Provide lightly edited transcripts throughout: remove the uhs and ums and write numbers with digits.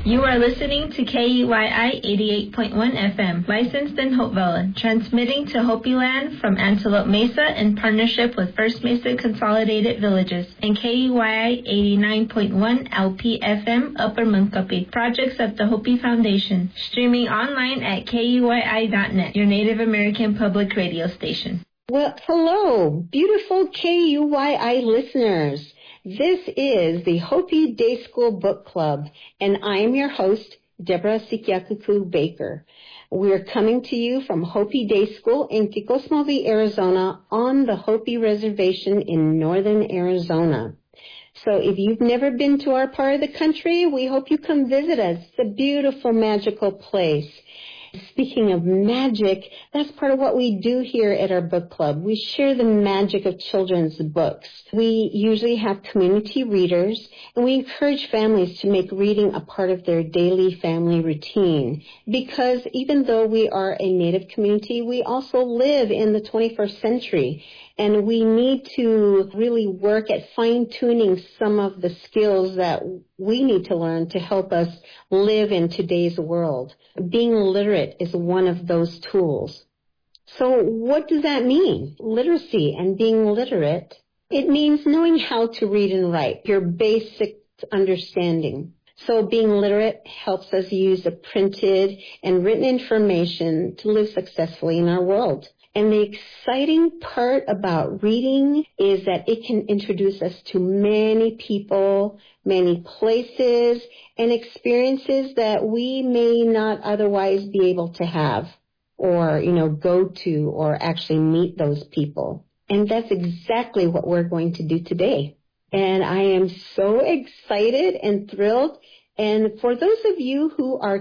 You are listening to KUYI 88.1 FM, licensed in Hopevilla, transmitting to Hopi Land from Antelope Mesa in partnership with First Mesa Consolidated Villages, and KUYI 89.1 LP FM, Upper Munkapi, projects of the Hopi Foundation, streaming online at KUYI.net, your Native American public radio station. Well, hello, beautiful KUYI listeners. This is the Hopi Day School Book Club, and I am your host, Deborah Sikiakuku Baker. We're coming to you from Hopi Day School in Kikosmovi, Arizona, on the Hopi Reservation in northern Arizona. So if you've never been to our part of the country, we hope you come visit us. It's a beautiful, magical place. Speaking of magic, that's part of what we do here at our book club. We share the magic of children's books. We usually have community readers, and we encourage families to make reading a part of their daily family routine. Because even though we are a Native community, we also live in the 21st century. And we need to really work at fine-tuning some of the skills that we need to learn to help us live in today's world. Being literate is one of those tools. So what does that mean? Literacy and being literate, it means knowing how to read and write, your basic understanding. So being literate helps us use the printed and written information to live successfully in our world. And the exciting part about reading is that it can introduce us to many people, many places, and experiences that we may not otherwise be able to have or, go to or actually meet those people. And that's exactly what we're going to do today. And I am so excited and thrilled. And for those of you who are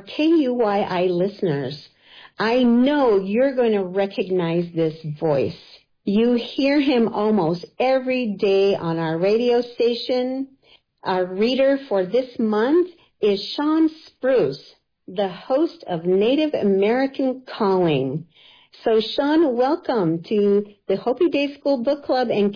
KUYI listeners, I know you're going to recognize this voice. You hear him almost every day on our radio station. Our reader for this month is Sean Spruce, the host of Native American Calling. So, Sean, welcome to the Hopi Day School Book Club and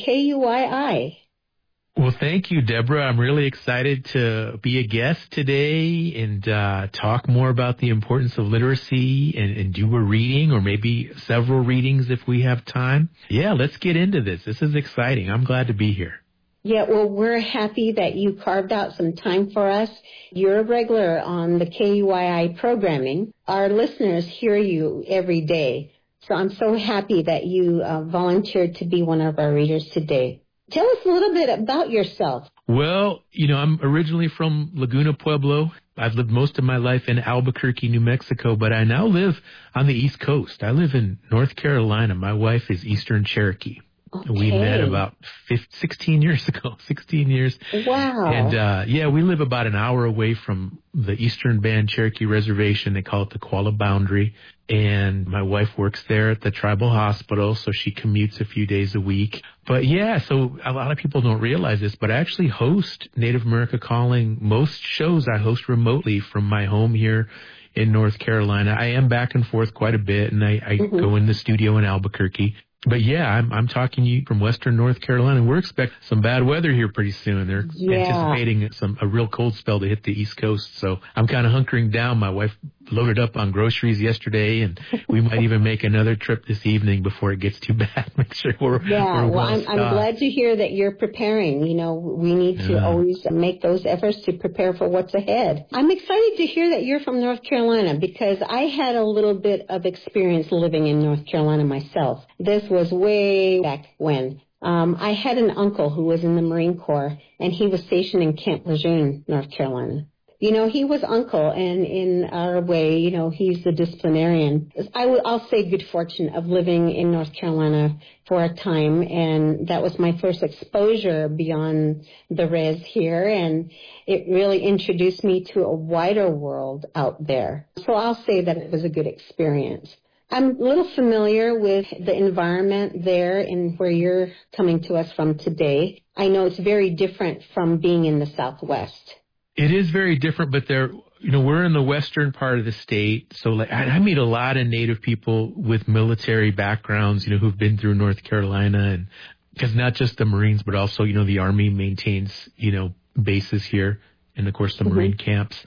KUYI. Well, thank you, Deborah. I'm really excited to be a guest today and talk more about the importance of literacy and do a reading or maybe several readings if we have time. Yeah, let's get into this. This is exciting. I'm glad to be here. Yeah, well, we're happy that you carved out some time for us. You're a regular on the KUYI programming. Our listeners hear you every day. So I'm so happy that you volunteered to be one of our readers today. Tell us a little bit about yourself. Well, I'm originally from Laguna Pueblo. I've lived most of my life in Albuquerque, New Mexico, but I now live on the East Coast. I live in North Carolina. My wife is Eastern Cherokee. Okay. We met about 16 years ago, 16 years. Wow. And, we live about an hour away from the Eastern Band Cherokee Reservation. They call it the Kuala Boundary. And my wife works there at the tribal hospital, so she commutes a few days a week. But, so a lot of people don't realize this, but I actually host Native America Calling. Most shows I host remotely from my home here in North Carolina. I am back and forth quite a bit, and I go in the studio in Albuquerque. But I'm talking to you from Western North Carolina. We're expecting some bad weather here pretty soon. They're anticipating a real cold spell to hit the East Coast. So I'm kind of hunkering down. My wife loaded up on groceries yesterday, and we might even make another trip this evening before it gets too bad. Make sure we're well I'm glad to hear that you're preparing. We need to always make those efforts to prepare for what's ahead. I'm excited to hear that you're from North Carolina because I had a little bit of experience living in North Carolina myself. This was way back when. I had an uncle who was in the Marine Corps, and he was stationed in Camp Lejeune, North Carolina. He was uncle, and in our way, he's the disciplinarian. I'll say good fortune of living in North Carolina for a time, and that was my first exposure beyond the res here, and it really introduced me to a wider world out there. So I'll say that it was a good experience. I'm a little familiar with the environment there and where you're coming to us from today. I know it's very different from being in the Southwest. It is very different, but we're in the western part of the state. So I meet a lot of Native people with military backgrounds, who've been through North Carolina, and because not just the Marines, but also, the Army maintains, bases here and, of course, the Marine camps.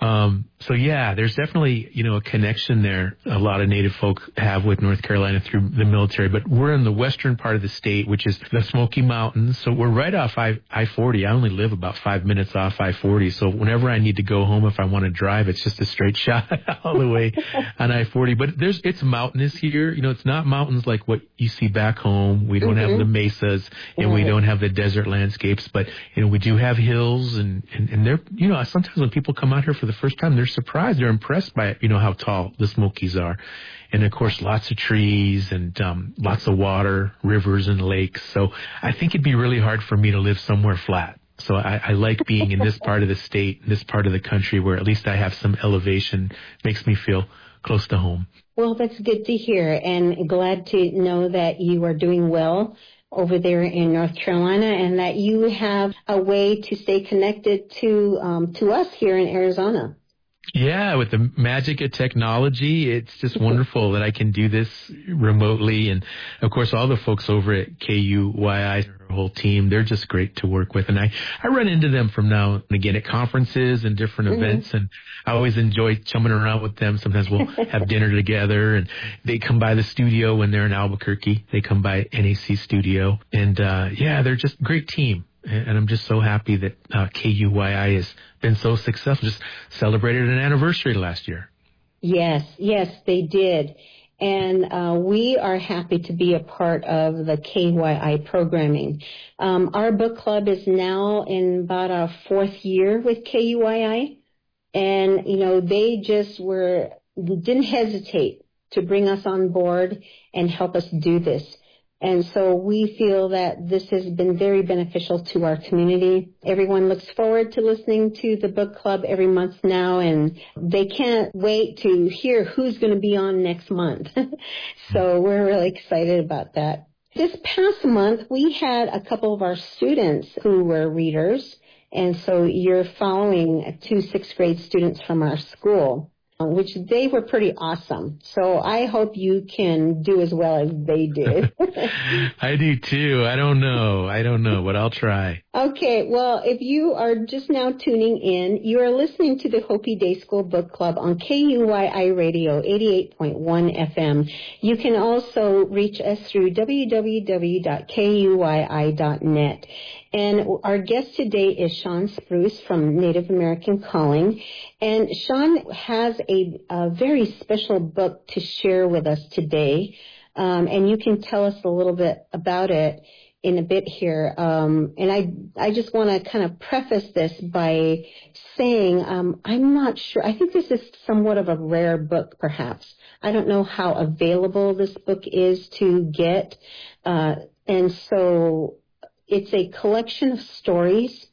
So yeah, there's definitely, a connection there. A lot of Native folk have with North Carolina through the military, but we're in the western part of the state, which is the Smoky Mountains. So we're right off I-40. I only live about 5 minutes off I-40. So whenever I need to go home, if I want to drive, it's just a straight shot all the way on I-40. But it's mountainous here. It's not mountains like what you see back home. We don't have the mesas and we don't have the desert landscapes, but, we do have hills and they're, sometimes when people come out here for the first time, they're surprised. They're impressed by, how tall the Smokies are. And of course, lots of trees and lots of water, rivers and lakes. So I think it'd be really hard for me to live somewhere flat. So I like being in this part of the state, this part of the country where at least I have some elevation, makes me feel close to home. Well, that's good to hear, and glad to know that you are doing well over there in North Carolina and that you have a way to stay connected to us here in Arizona. Yeah, with the magic of technology, it's just wonderful that I can do this remotely. And, of course, all the folks over at KUYI, our whole team, they're just great to work with. And I run into them from now and again at conferences and different events, and I always enjoy chumming around with them. Sometimes we'll have dinner together, and they come by the studio when they're in Albuquerque. They come by NAC studio. And, they're just a great team. And I'm just so happy that KUYI has been so successful. Just celebrated an anniversary last year. Yes, they did. And we are happy to be a part of the KUYI programming. Our book club is now in about our fourth year with KUYI. And, they just didn't hesitate to bring us on board and help us do this. And so we feel that this has been very beneficial to our community. Everyone looks forward to listening to the book club every month now, and they can't wait to hear who's going to be on next month. So we're really excited about that. This past month, we had a couple of our students who were readers, and so you're following 2 6th grade students from our school, which they were pretty awesome. So I hope you can do as well as they did. I do too. I don't know, but I'll try. Okay, well, if you are just now tuning in, you are listening to the Hopi Day School Book Club on KUYI Radio 88.1 FM. You can also reach us through www.kuyi.net. And our guest today is Sean Spruce from Native American Calling. And Sean has a very special book to share with us today. And you can tell us a little bit about it in a bit here. And I just want to kind of preface this by saying I'm not sure. I think this is somewhat of a rare book, perhaps. I don't know how available this book is to get. And so it's a collection of stories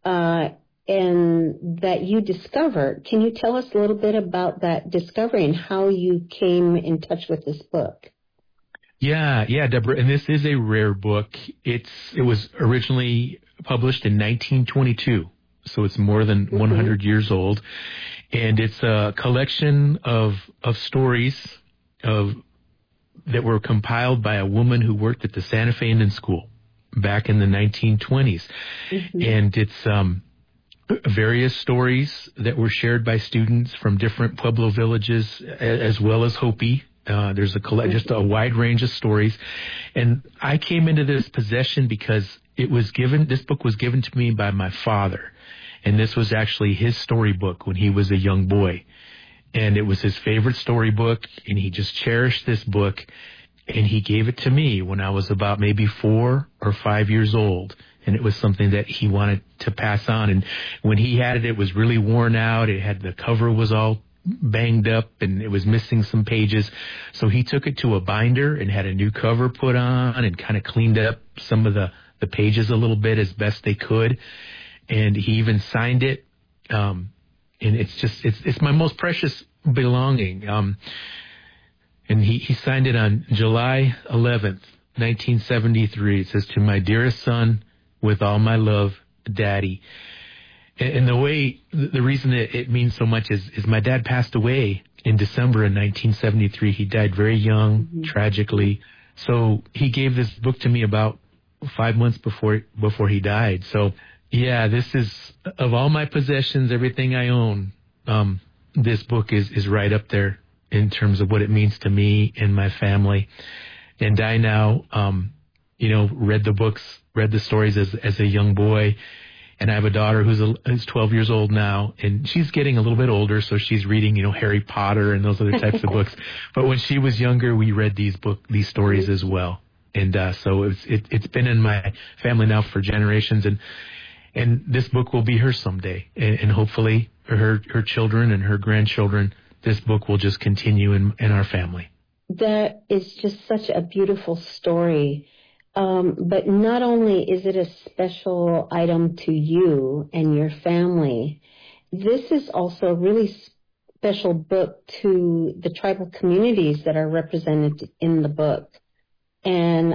and that you discovered. Can you tell us a little bit about that discovery and how you came in touch with this book? Yeah, Deborah, and this is a rare book. It was originally published in 1922, so it's more than 100 years old, and it's a collection of stories that were compiled by a woman who worked at the Santa Fe Indian School back in the 1920s. And it's various stories that were shared by students from different Pueblo villages as well as Hopi. There's just a wide range of stories. And I came into this possession because this book was given to me by my father. And this was actually his storybook when he was a young boy. And it was his favorite storybook, and he just cherished this book. And he gave it to me when I was about maybe 4 or 5 years old. And it was something that he wanted to pass on. And when he had it, it was really worn out. The cover was all banged up and it was missing some pages. So he took it to a binder and had a new cover put on and kind of cleaned up some of the pages a little bit as best they could. And he even signed it. And it's my most precious belonging. And he signed it on July 11th, 1973. It says, "To my dearest son, with all my love, Daddy." And the reason it means so much is my dad passed away in December of 1973. He died very young, tragically. So he gave this book to me about 5 months before he died. So, yeah, this is, of all my possessions, everything I own, this book is right up there in terms of what it means to me and my family. And I now, read the stories as a young boy. And I have a daughter who's 12 years old now, and she's getting a little bit older, so she's reading, Harry Potter and those other types of books. But when she was younger, we read these stories as well. And so it's been in my family now for generations, and this book will be hers someday, and hopefully her children and her grandchildren. This book will just continue in our family. That is just such a beautiful story. But not only is it a special item to you and your family, this is also a really special book to the tribal communities that are represented in the book. And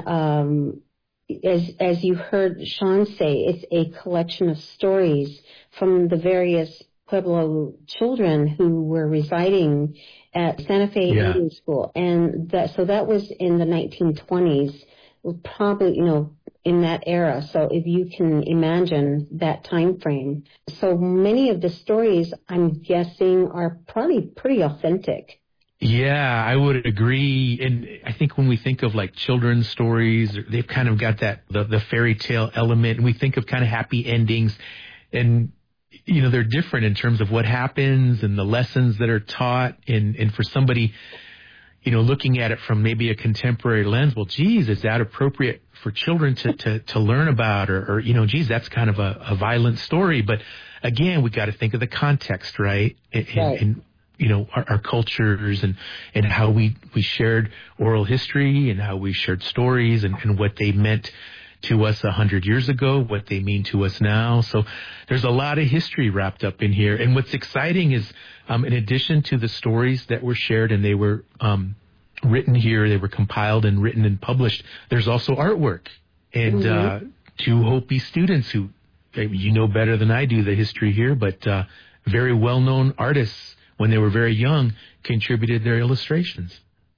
as you heard Sean say, it's a collection of stories from the various Pueblo children who were residing at Santa Fe Indian School. And that was in the 1920s, probably, in that era. So if you can imagine that time frame. So many of the stories, I'm guessing, are probably pretty authentic. Yeah, I would agree. And I think when we think of like children's stories, they've kind of got that, the fairy tale element, and we think of kind of happy endings, and, they're different in terms of what happens and the lessons that are taught. And for somebody, looking at it from maybe a contemporary lens, well, geez, is that appropriate for children to learn about? Or geez, that's kind of a violent story. But again, we got to think of the context, right? And our cultures and how we shared oral history and how we shared stories and what they meant to us 100 years ago, what they mean to us now. So there's a lot of history wrapped up in here. And what's exciting is, in addition to the stories that were shared and they were written here, they were compiled and written and published, there's also artwork. And two Hopi students who, better than I do the history here, but very well-known artists when they were very young contributed their illustrations.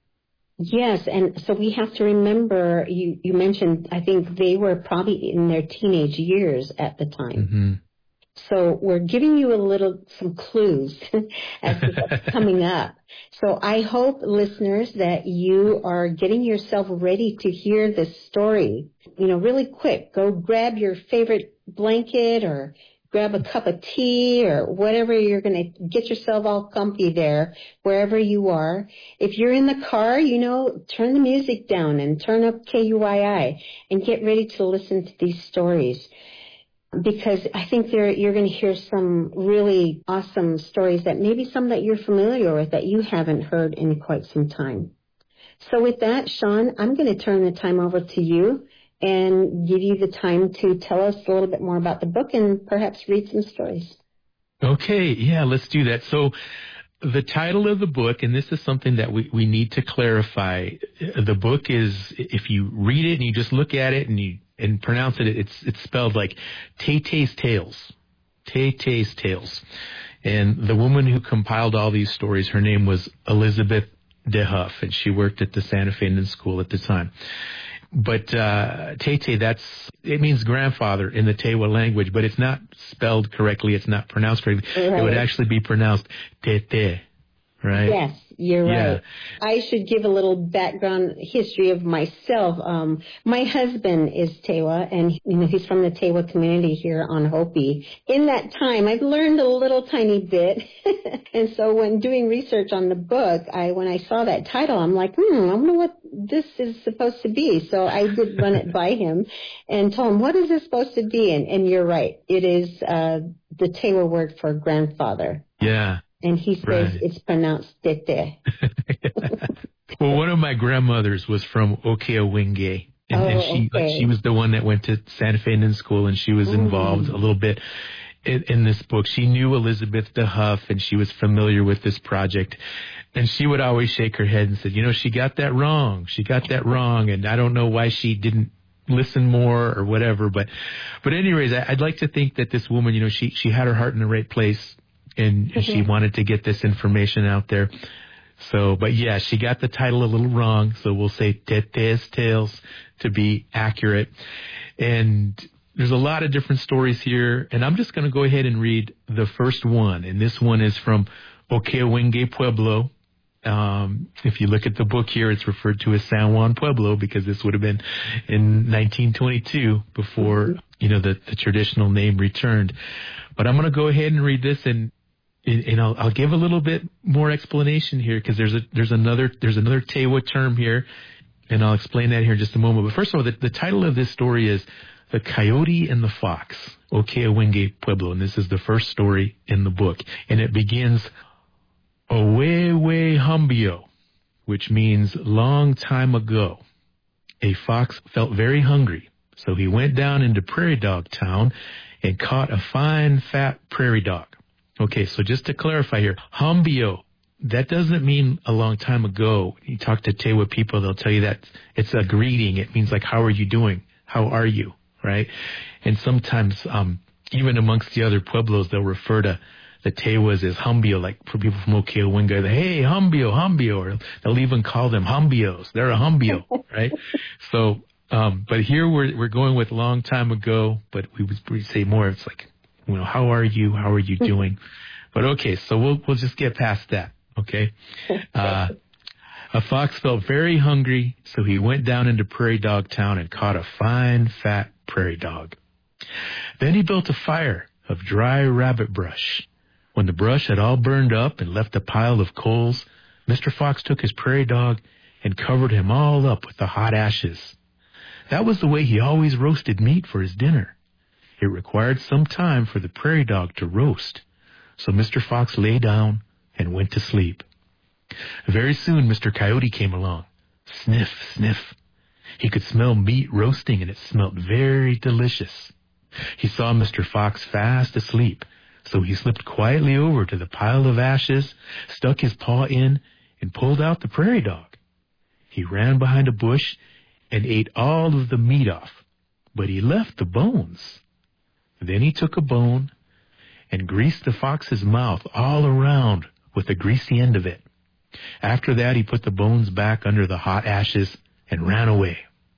Yes, and so we have to remember, you mentioned, I think they were probably in their teenage years at the time. Mm-hmm. So we're giving you some clues as to what's coming up. So I hope, listeners, that you are getting yourself ready to hear this story. Really quick, go grab your favorite blanket or grab a cup of tea or whatever. You're going to get yourself all comfy there, wherever you are. If you're in the car, turn the music down and turn up KUYI and get ready to listen to these stories. Because I think you're going to hear some really awesome stories that maybe some that you're familiar with that you haven't heard in quite some time. So with that, Sean, I'm going to turn the time over to you and give you the time to tell us a little bit more about the book and perhaps read some stories. Okay, yeah, let's do that. So the title of the book, and this is something that we need to clarify, the book is, if you read it and you just look at it and pronounce it, it's spelled like Tay-Tay's Tales. Tay-Tay's Tales. And the woman who compiled all these stories, her name was Elizabeth DeHuff, and she worked at the Santa Fe Indian School at the time. But Tay-Tay, it means grandfather in the Tewa language, but it's not spelled correctly. It's not pronounced correctly. Right. It would actually be pronounced Tete, right? Yes, you're right. I should give a little background history of myself. My husband is Tewa, and he's from the Tewa community here on Hopi. In that time, I've learned a little tiny bit, and so when doing research on the book, when I saw that title, I'm like, I wonder what this is supposed to be. So I did run it by him and told him, what is this supposed to be? And you're right, it is the Tewa word for grandfather. Yeah. And he says it's pronounced Tete. Well, one of my grandmothers was from Okeawenge. And she was the one that went to Santa Fe Indian School, and she was involved a little bit in this book. She knew Elizabeth DeHuff, and she was familiar with this project. And she would always shake her head and said, she got that wrong. She got that wrong. And I don't know why she didn't listen more or whatever. But anyways, I'd like to think that this woman, she had her heart in the right place. And she wanted to get this information out there. So, but yeah, she got the title a little wrong. So we'll say Tete's Tales to be accurate. And there's a lot of different stories here, and I'm just going to go ahead and read the first one. And this one is from Okeowenge Pueblo. If you look at the book here, it's referred to as San Juan Pueblo because this would have been in 1922 before, the traditional name returned. But I'm going to go ahead and read this, and I'll give a little bit more explanation here because there's another Tewa term here, and I'll explain that here in just a moment. But first of all, the title of this story is The Coyote and the Fox, Okeowenge Pueblo, and this is the first story in the book. And it begins, Owewe Humbio, which means long time ago. A fox felt very hungry, so he went down into Prairie Dog Town and caught a fine, fat prairie dog. Okay, so just to clarify here, Humbio, that doesn't mean a long time ago. You talk to Tewa people, they'll tell you that it's a greeting. It means like, how are you doing? How are you? Right? And sometimes, even amongst the other Pueblos, they'll refer to the Tewas as Humbio, like for people from Okeowenge, hey, Humbio, or they'll even call them Humbios. They're a Humbio, right? So, but here we're going with long time ago, but we say more, it's like, how are you? How are you doing? But okay, so we'll just get past that, okay? A fox felt very hungry, so he went down into Prairie Dog Town and caught a fine, fat prairie dog. Then he built a fire of dry rabbit brush. When the brush had all burned up and left a pile of coals, Mr. Fox took his prairie dog and covered him all up with the hot ashes. That was the way he always roasted meat for his dinner. It required some time for the prairie dog to roast, so Mr. Fox lay down and went to sleep. Very soon Mr. Coyote came along. Sniff, sniff. He could smell meat roasting, and it smelled very delicious. He saw Mr. Fox fast asleep, so he slipped quietly over to the pile of ashes, stuck his paw in, and pulled out the prairie dog. He ran behind a bush and ate all of the meat off, but he left the bones. Then he took a bone and greased the fox's mouth all around with the greasy end of it. After that, he put the bones back under the hot ashes and ran away.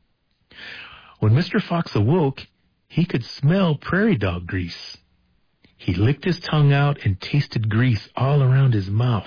When Mr. Fox awoke, he could smell prairie dog grease. He licked his tongue out and tasted grease all around his mouth.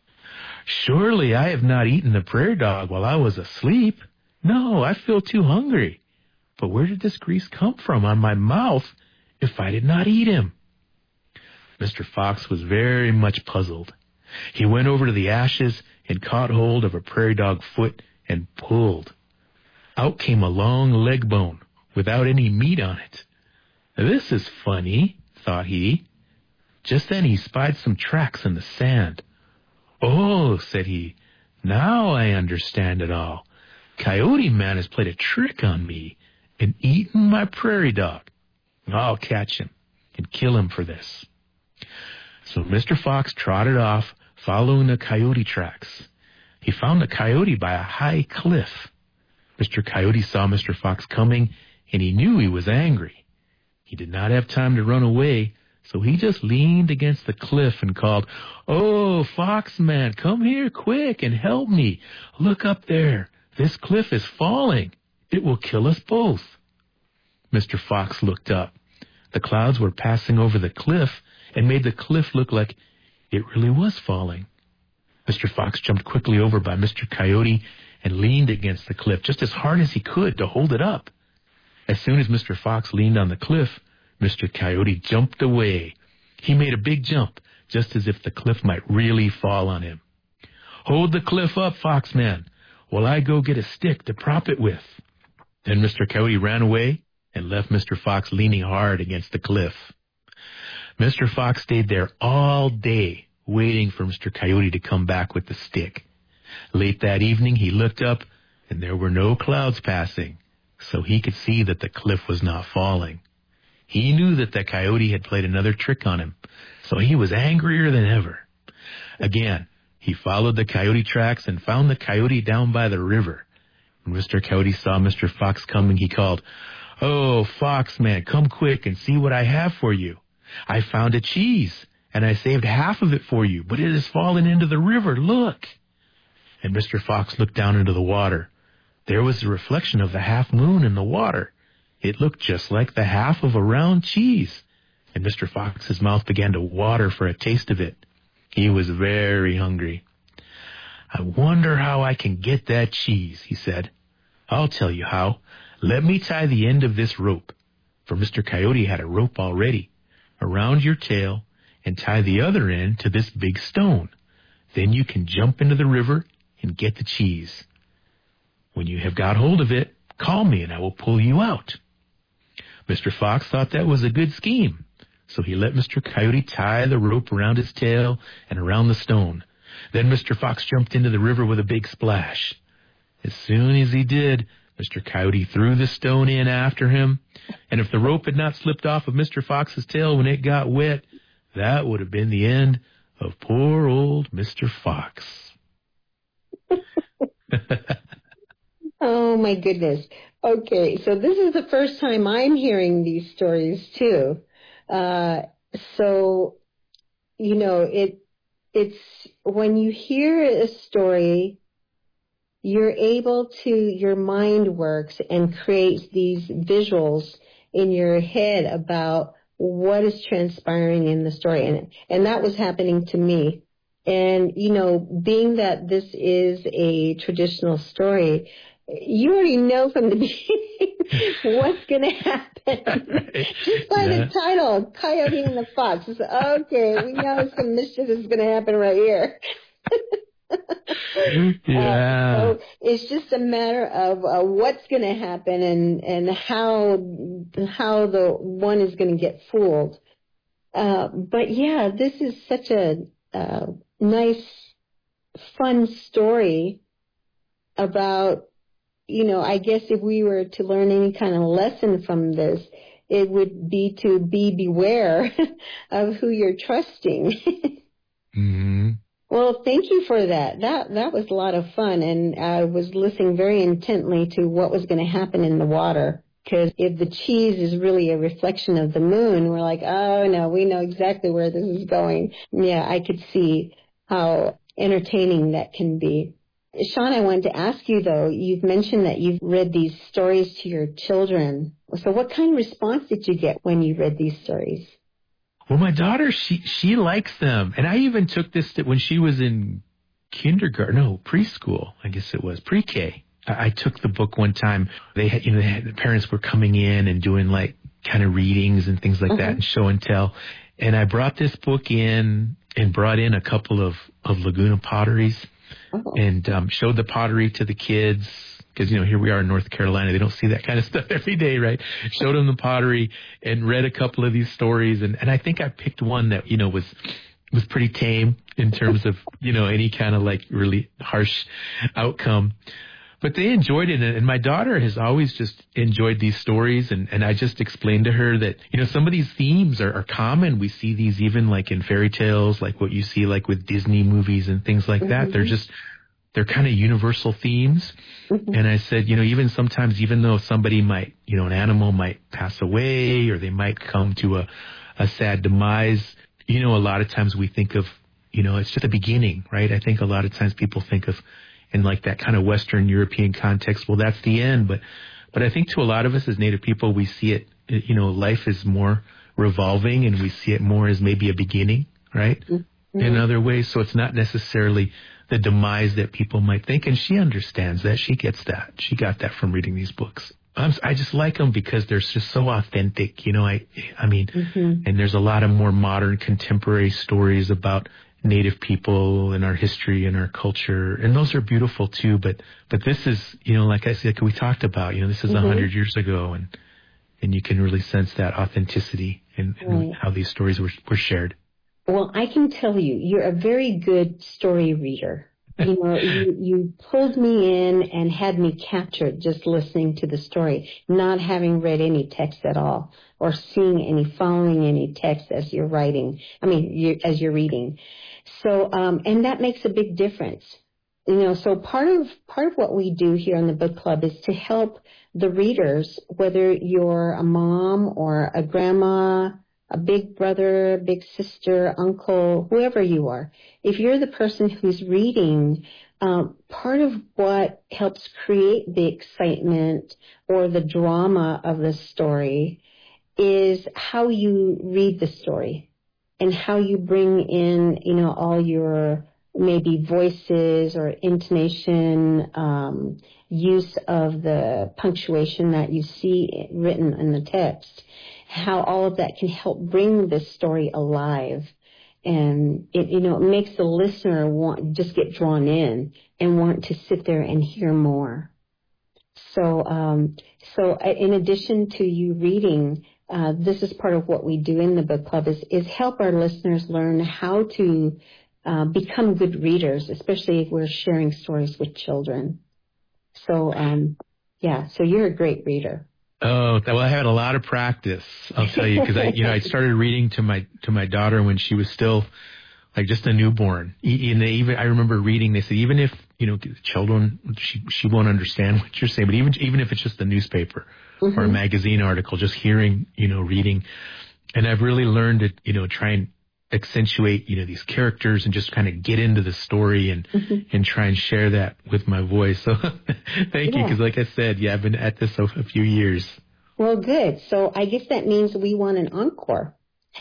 Surely I have not eaten the prairie dog while I was asleep. No, I feel too hungry. But where did this grease come from on my mouth if I did not eat him? Mr. Fox was very much puzzled. He went over to the ashes and caught hold of a prairie dog foot and pulled. Out came a long leg bone without any meat on it. This is funny, thought he. Just then he spied some tracks in the sand. Oh, said he, now I understand it all. Coyote Man has played a trick on me and eaten my prairie dog. I'll catch him and kill him for this. So Mr. Fox trotted off, following the coyote tracks. He found the coyote by a high cliff. Mr. Coyote saw Mr. Fox coming, and he knew he was angry. He did not have time to run away, so he just leaned against the cliff and called, Oh, Fox Man, come here quick and help me. Look up there. This cliff is falling. It will kill us both. Mr. Fox looked up. The clouds were passing over the cliff and made the cliff look like it really was falling. Mr. Fox jumped quickly over by Mr. Coyote and leaned against the cliff just as hard as he could to hold it up. As soon as Mr. Fox leaned on the cliff, Mr. Coyote jumped away. He made a big jump, just as if the cliff might really fall on him. Hold the cliff up, Foxman, while I go get a stick to prop it with. Then Mr. Coyote ran away and left Mr. Fox leaning hard against the cliff. Mr. Fox stayed there all day, waiting for Mr. Coyote to come back with the stick. Late that evening, he looked up, and there were no clouds passing, so he could see that the cliff was not falling. He knew that the coyote had played another trick on him, so he was angrier than ever. Again, he followed the coyote tracks and found the coyote down by the river. When Mr. Coyote saw Mr. Fox coming, he called, Oh, Foxman, come quick and see what I have for you. I found a cheese, and I saved half of it for you, but it has fallen into the river. Look. And Mr. Fox looked down into the water. There was the reflection of the half moon in the water. It looked just like the half of a round cheese. And Mr. Fox's mouth began to water for a taste of it. He was very hungry. I wonder how I can get that cheese, he said. I'll tell you how. Let me tie the end of this rope. For Mr. Coyote had a rope already, around your tail, and tie the other end to this big stone. Then you can jump into the river and get the cheese. When you have got hold of it, call me and I will pull you out. Mr. Fox thought that was a good scheme, so he let Mr. Coyote tie the rope around his tail and around the stone. Then Mr. Fox jumped into the river with a big splash. As soon as he did, Mr. Coyote threw the stone in after him, and if the rope had not slipped off of Mr. Fox's tail when it got wet, that would have been the end of poor old Mr. Fox. Oh, my goodness. Okay, so this is the first time I'm hearing these stories, too. So, you know, it's when you hear a story, you're able to, your mind works and creates these visuals in your head about what is transpiring in the story. And that was happening to me. And, you know, being that this is a traditional story, you already know from the beginning what's going to happen. Just by the title, Coyote and the Fox. It's, okay, we know some mischief is going to happen right here. So it's just a matter of what's going to happen and how the one is going to get fooled. But yeah, this is such a nice, fun story about, you know, I guess if we were to learn any kind of lesson from this, it would be to beware of who you're trusting. Mm-hmm. Well, thank you for that. That was a lot of fun, and I was listening very intently to what was going to happen in the water. Because if the cheese is really a reflection of the moon, we're like, oh, no, we know exactly where this is going. Yeah, I could see how entertaining that can be. Sean, I wanted to ask you, though, you've mentioned that you've read these stories to your children. So what kind of response did you get when you read these stories? Well, my daughter, she likes them. And I even took this when she was in preschool, I guess it was, pre-K. I took the book one time. The parents were coming in and doing like kind of readings and things like that and show and tell. And I brought this book in and brought in a couple of Laguna potteries and showed the pottery to the kids. Because, you know, here we are in North Carolina. They don't see that kind of stuff every day, right? Showed them the pottery and read a couple of these stories. And I think I picked one that, you know, was pretty tame in terms of, you know, any kind of like really harsh outcome. But they enjoyed it. And my daughter has always just enjoyed these stories. And I just explained to her that, you know, some of these themes are common. We see these even like in fairy tales, like what you see like with Disney movies and things like that. They're kind of universal themes. And I said, you know, even sometimes, even though somebody might, you know, an animal might pass away or they might come to a sad demise, you know, a lot of times we think of, you know, it's just the beginning, right? I think a lot of times people think of, in like that kind of Western European context, well, that's the end. But I think to a lot of us as Native people, we see it, you know, life is more revolving and we see it more as maybe a beginning, right? In other ways. So it's not necessarily the demise that people might think. And she understands that. She gets that. She got that from reading these books. I just like them because they're just so authentic. You know, I mean, and there's a lot of more modern contemporary stories about Native people and our history and our culture. And those are beautiful too. But this is, you know, like I said, like we talked about, you know, this is 100 years ago and you can really sense that authenticity in how these stories were shared. Well, I can tell you, you're a very good story reader. You know, you pulled me in and had me captured just listening to the story, not having read any text at all or following any text as you're writing. As you're reading. So, and that makes a big difference. You know, so part of what we do here on the book club is to help the readers, whether you're a mom or a grandma a big brother, big sister, uncle, whoever you are. If you're the person who's reading, part of what helps create the excitement or the drama of the story is how you read the story and how you bring in, all your maybe voices or intonation, use of the punctuation that you see written in the text, how all of that can help bring this story alive. And it makes the listener just get drawn in and want to sit there and hear more. So in addition to you reading, this is part of what we do in the book club is help our listeners learn how to become good readers, especially if we're sharing stories with children. So, so you're a great reader. Oh, well, I had a lot of practice, I'll tell you, because I started reading to my daughter when she was still like just a newborn. Even I remember reading. They said even if children, she won't understand what you're saying, but even if it's just a newspaper or a magazine article, just hearing, reading, and I've really learned to try and accentuate these characters and just kind of get into the story and try and share that with my voice. So thank you, because like I said, I've been at this a few years. Well, good. So I guess that means we want an encore.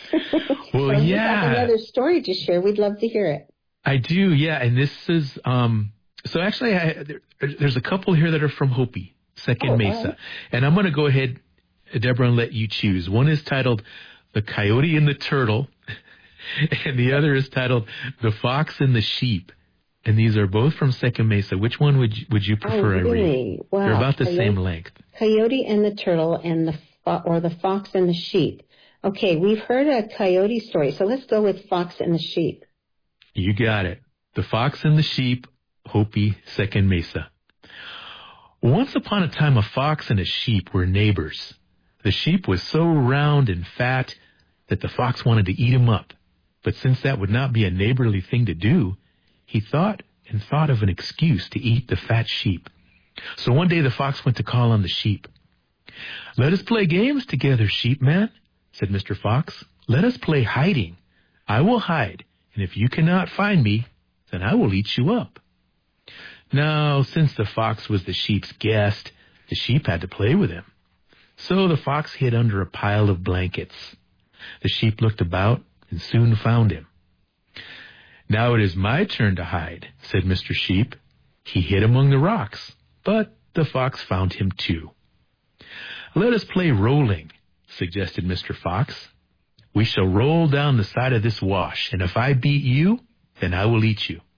Well, so if you have another story to share, we'd love to hear it. I do, and this is so actually there's a couple here that are from Hopi, Second Mesa, and I'm going to go ahead, Deborah, and let you choose. One is titled "The Coyote and the Turtle," and the other is titled "The Fox and the Sheep." And these are both from Second Mesa. Which one would you prefer I read? Wow. They're about the same length. Coyote and the Turtle and the Fox and the Sheep. Okay, we've heard a coyote story, so let's go with Fox and the Sheep. You got it. The Fox and the Sheep, Hopi, Second Mesa. Once upon a time, a fox and a sheep were neighbors. The sheep was so round and fat that the fox wanted to eat him up. But since that would not be a neighborly thing to do, he thought of an excuse to eat the fat sheep. So one day the fox went to call on the sheep. "Let us play games together, sheepman," said Mr. Fox. "Let us play hiding. I will hide, and if you cannot find me, then I will eat you up." Now, since the fox was the sheep's guest, the sheep had to play with him. So the fox hid under a pile of blankets. The sheep looked about and soon found him. "Now it is my turn to hide," said Mr. Sheep. He hid among the rocks, but the fox found him too. "Let us play rolling," suggested Mr. Fox. "We shall roll down the side of this wash, and if I beat you, then I will eat you."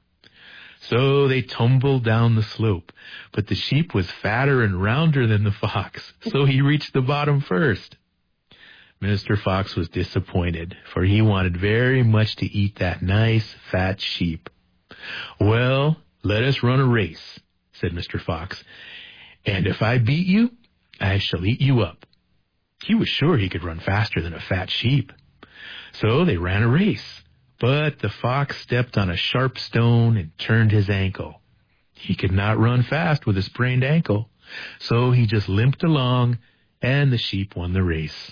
So they tumbled down the slope, but the sheep was fatter and rounder than the fox, so he reached the bottom first. Mr. Fox was disappointed, for he wanted very much to eat that nice, fat sheep. "Well, let us run a race," said Mr. Fox, "and if I beat you, I shall eat you up." He was sure he could run faster than a fat sheep. So they ran a race, but the fox stepped on a sharp stone and turned his ankle. He could not run fast with a sprained ankle, so he just limped along, and the sheep won the race.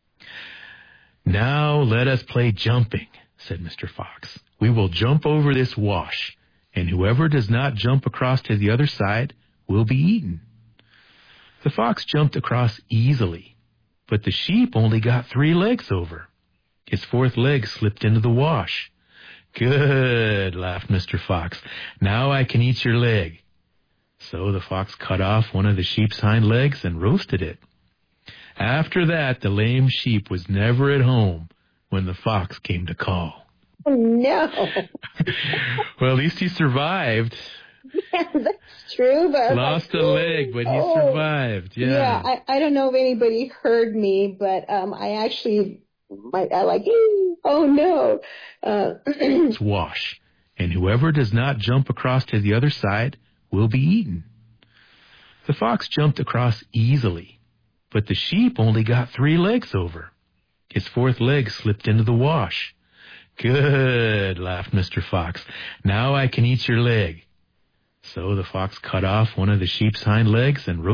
"Now let us play jumping," said Mr. Fox. "We will jump over this wash, and whoever does not jump across to the other side will be eaten." The fox jumped across easily, but the sheep only got 3 legs over. His 4th leg slipped into the wash. "Good," laughed Mr. Fox. "Now I can eat your leg." So the fox cut off one of the sheep's hind legs and roasted it. After that, the lame sheep was never at home when the fox came to call. Oh, no. Well, at least he survived. Yeah, that's true. But lost a leg, but he survived. Yeah. I don't know if anybody heard me, but I actually, oh no. It's wash, and whoever does not jump across to the other side will be eaten. The fox jumped across easily, but the sheep only got 3 legs over. His 4th leg slipped into the wash. "Good," laughed Mr. Fox. "Now I can eat your leg." So the fox cut off one of the sheep's hind legs and